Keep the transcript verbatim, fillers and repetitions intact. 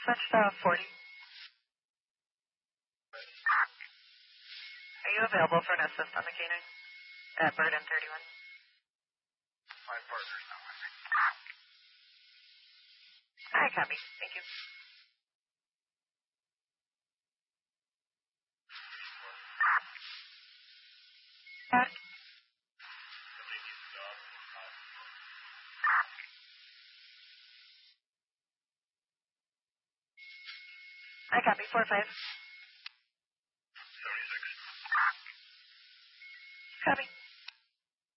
switch to forty. Are you available for an assist on the K nine? At Bird M thirty-one. My partner's not with me. I copy. Thank you. Back. I copy. four five. seventy-six. Copy.